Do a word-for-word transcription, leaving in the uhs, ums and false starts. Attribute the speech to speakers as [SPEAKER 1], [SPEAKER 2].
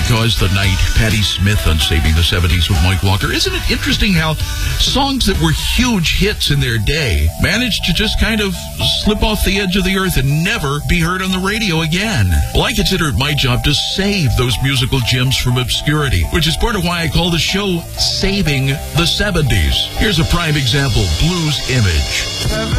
[SPEAKER 1] Because the Night, Patti Smith on Saving the seventies with Mike Walker. Isn't it interesting how songs that were huge hits in their day managed to just kind of slip off the edge of the earth and never be heard on the radio again? Well, I consider it my job to save those musical gems from obscurity, which is part of why I call the show Saving the seventies. Here's a prime example, Blues Image.